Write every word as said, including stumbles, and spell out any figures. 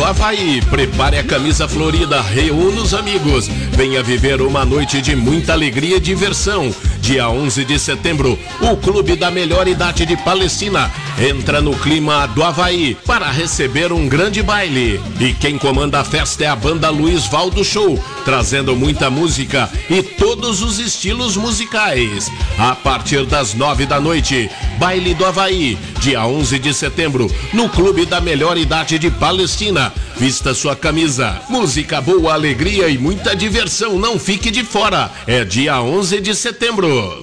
do Havaí. Prepare a camisa florida, reúna os amigos. Venha viver uma noite de muita alegria e diversão. Dia onze de setembro, o clube da melhor idade de Palestina entra no clima do Havaí para receber um grande baile. E quem comanda a festa é a banda Luiz Valdo Show, trazendo muita música e todos os estilos musicais. A partir das nove da noite, Baile do Havaí, dia onze de setembro, no clube da melhor idade de Palestina. Vista sua camisa, música boa, alegria e muita diversão, não fique de fora. É dia onze de setembro.